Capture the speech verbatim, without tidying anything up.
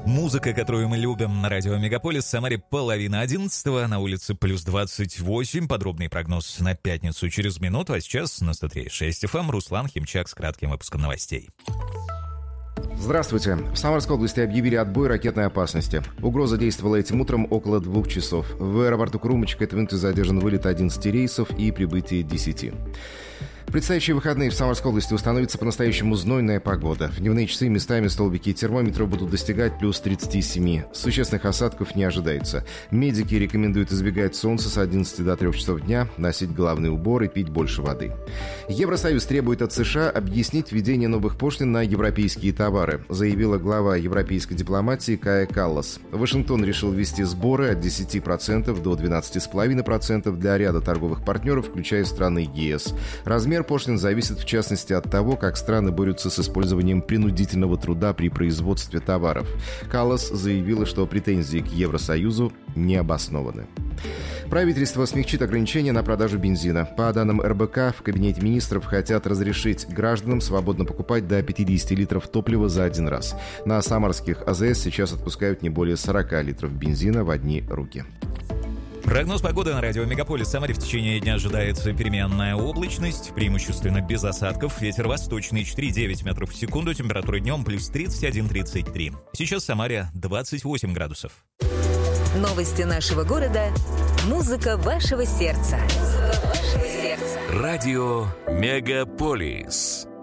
Музыка, которую мы любим на радио Мегаполис. В Самаре половина одиннадцатого, на улице плюс двадцать восемь. Подробный прогноз на пятницу через минуту. А сейчас на сто три и шесть эф эм Руслан Химчак с кратким выпуском новостей. Здравствуйте. В Самарской области объявили отбой ракетной опасности. Угроза действовала этим утром около двух часов. В аэропорту Крумыч к этой минуте задержан вылет одиннадцати рейсов и прибытие десяти. В предстоящие выходные в Самарской области установится по-настоящему знойная погода. В дневные часы местами столбики термометров будут достигать плюс тридцати семи. Существенных осадков не ожидается. Медики рекомендуют избегать солнца с одиннадцати до трёх часов дня, носить головные уборы и пить больше воды. Евросоюз требует от США объяснить введение новых пошлин на европейские товары, заявила глава европейской дипломатии Кая Каллас. Вашингтон решил ввести сборы от десяти процентов до двенадцати целых пяти десятых процента для ряда торговых партнеров, включая страны ЕС. Размер пошлин зависит в частности от того, как страны борются с использованием принудительного труда при производстве товаров. Каллас заявила, что претензии к Евросоюзу не обоснованы. Правительство смягчит ограничения на продажу бензина. По данным эр бэ ка, в Кабинете министров хотят разрешить гражданам свободно покупать до пятидесяти литров топлива за один раз. На самарских а зэ эс сейчас отпускают не более сорока литров бензина в одни руки. Прогноз погоды на радио Мегаполис. В Самаре в течение дня ожидается переменная облачность, преимущественно без осадков. Ветер восточный четыре и девять метров в секунду. Температура днем плюс тридцать один - тридцать три. Сейчас в Самаре двадцать восемь градусов. Новости нашего города. Музыка вашего сердца. Музыка вашего сердца. Радио Мегаполис.